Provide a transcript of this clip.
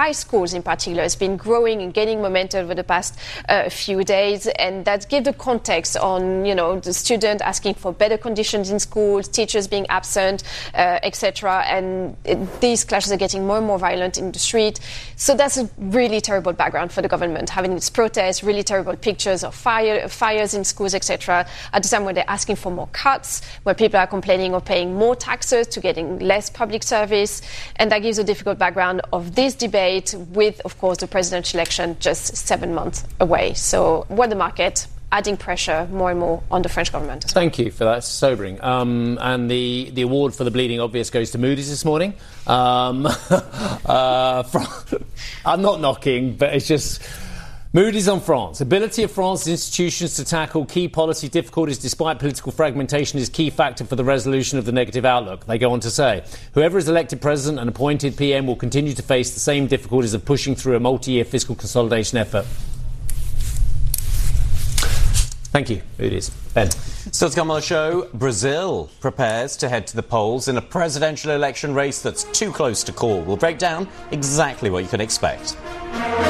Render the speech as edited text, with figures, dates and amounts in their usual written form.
high schools in particular has been growing and gaining momentum over the past few days, and that gives the context on, the student asking for better conditions in schools, teachers being absent, etc. And these clashes are getting more and more violent in the street. So that's a really terrible background for the government, having its protests, really terrible pictures of fires in schools, etc. At the time when they're asking for more cuts, where people are complaining of paying more taxes to getting less public service. And that gives a difficult background of this debate with, of course, the presidential election just 7 months away. So what the market adding pressure more and more on the French government. Thank you for that. Sobering. And the award for the bleeding obvious goes to Moody's this morning. I'm not knocking, but it's just Moody's on France. Ability of France's institutions to tackle key policy difficulties despite political fragmentation is key factor for the resolution of the negative outlook. They go on to say, whoever is elected president and appointed PM will continue to face the same difficulties of pushing through a multi-year fiscal consolidation effort. Thank you. Moody's. Ben. Still to come on the show, Brazil prepares to head to the polls in a presidential election race that's too close to call. We'll break down exactly what you can expect.